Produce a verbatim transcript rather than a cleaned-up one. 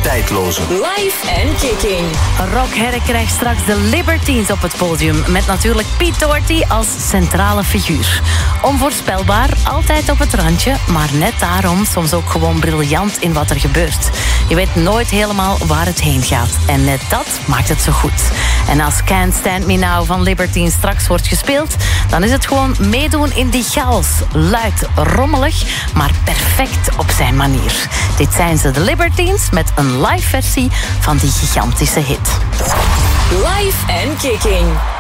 tijdloze. Live en Kicking. Rock Herre krijgt straks de Libertines op het podium. Met natuurlijk Piet Doherty als centrale figuur. Onvoorspelbaar, altijd op het randje. Maar net daarom soms ook gewoon briljant in wat er gebeurt. Je weet nooit helemaal waar het heen gaat. En net dat maakt het zo goed. En als Can't Stand Me Now van Libertines straks wordt gespeeld, dan is het gewoon meedoen in die chaos. Luid, rommelig, maar perfect op zijn manier. Dit zijn ze, de Libertines, met een live versie van die gigantische hit. Live en Kicking.